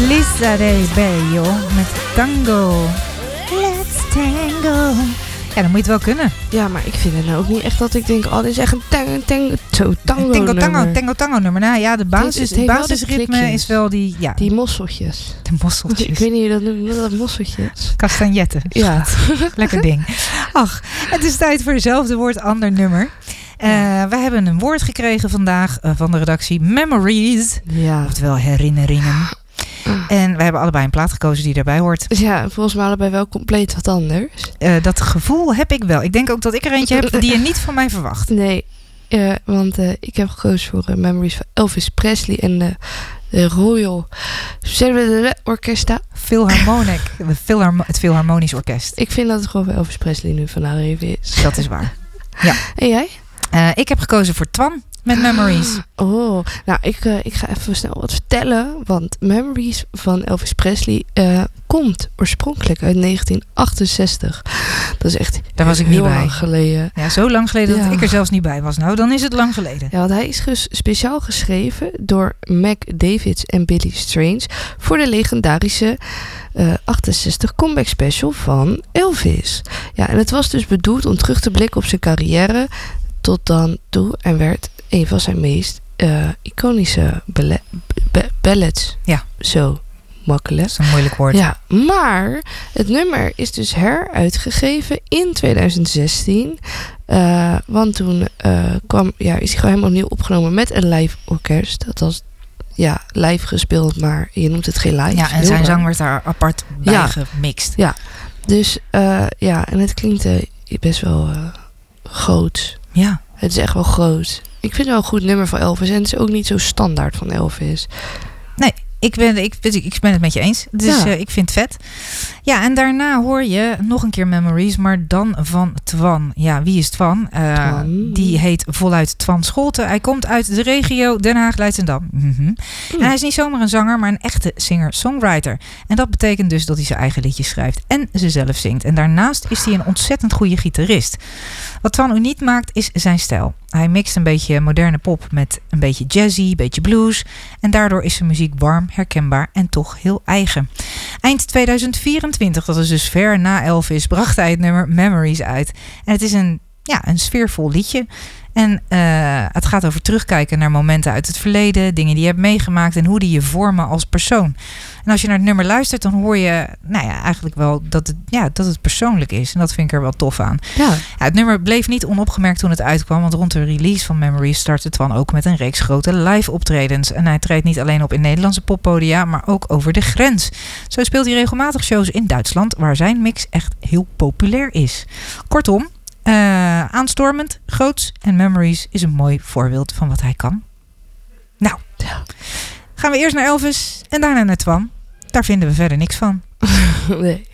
Lisa de Bello met Tango. Let's tango. Ja, dan moet je het wel kunnen. Ja, maar ik vind het nou ook niet echt dat ik denk, dit is echt een tango nummer. Nou ja, de basisritme is wel die... Ja. Die mosseltjes. De mosseltjes. Ik weet niet hoe je dat noemt, dat mosseltjes. Castagnetten. Ja. Lekker ding. Ach, het is tijd voor hetzelfde woord, ander nummer. We hebben een woord gekregen vandaag van de redactie. Memories. Ja. Oftewel herinneringen. En we hebben allebei een plaat gekozen die daarbij hoort. Ja, volgens mij allebei wel compleet wat anders. Dat gevoel heb ik wel. Ik denk ook dat ik er eentje heb die je niet van mij verwacht. Nee, want ik heb gekozen voor Memories van Elvis Presley en de Royal Orchestra. Het Philharmonisch Orkest. Ik vind dat het gewoon voor Elvis Presley nu vandaag even is. Dat is waar. Ja. En jij? Ik heb gekozen voor Twan met Memories. Oh, nou ik ga even snel wat vertellen. Want Memories van Elvis Presley komt oorspronkelijk uit 1968. Dat is echt daar was ik niet bij. Lang geleden. Ja, zo lang geleden dat ik er zelfs niet bij was. Nou, dan is het lang geleden. Ja, want hij is speciaal geschreven door Mac Davids en Billy Strange voor de legendarische 68 comeback special van Elvis. Ja, en het was dus bedoeld om terug te blikken op zijn carrière tot dan toe en werd een van zijn meest iconische ballads. Ja. Zo makkelijk. Dat is een moeilijk woord. Ja, maar het nummer is dus heruitgegeven in 2016. Want toen is hij gewoon helemaal opnieuw opgenomen met een live orkest. Dat was live gespeeld, maar je noemt het geen live. Ja, en zijn zang werd daar apart bij gemixt. Ja, dus en het klinkt best wel groot. Ja. Het is echt wel groot. Ik vind het wel een goed nummer van Elvis. En het is ook niet zo standaard van Elvis. Nee, ik ben het met je eens. Dus ik vind het vet. Ja, en daarna hoor je nog een keer Memories, maar dan van Twan. Ja, wie is Twan? Die heet voluit Twan Scholte. Hij komt uit de regio Den Haag, Leidschendam. En hij is niet zomaar een zanger, maar een echte singer-songwriter. En dat betekent dus dat hij zijn eigen liedjes schrijft en ze zelf zingt. En daarnaast is hij een ontzettend goede gitarist. Wat Twan uniek maakt, is zijn stijl. Hij mixt een beetje moderne pop met een beetje jazzy, een beetje blues. En daardoor is zijn muziek warm, herkenbaar en toch heel eigen. Eind 2024, dat is dus ver na Elvis, bracht hij het nummer Memories uit. En het is een sfeervol liedje. En het gaat over terugkijken naar momenten uit het verleden, dingen die je hebt meegemaakt en hoe die je vormen als persoon. En als je naar het nummer luistert, dan hoor je eigenlijk wel dat het persoonlijk is. En dat vind ik er wel tof aan. Ja, het nummer bleef niet onopgemerkt toen het uitkwam, want rond de release van Memories startte Twan ook met een reeks grote live optredens. En hij treedt niet alleen op in Nederlandse poppodia, maar ook over de grens. Zo speelt hij regelmatig shows in Duitsland, waar zijn mix echt heel populair is. Kortom, aanstormend, groots en Memories is een mooi voorbeeld van wat hij kan. Nou, gaan we eerst naar Elvis en daarna naar Twan. Daar vinden we verder niks van. Nee.